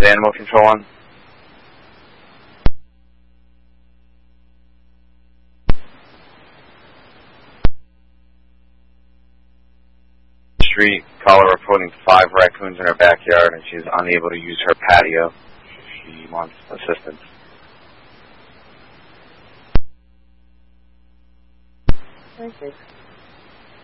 Animal Control on? Street, caller reporting 5 raccoons in her backyard and she's unable to use her patio. She wants assistance. Okay.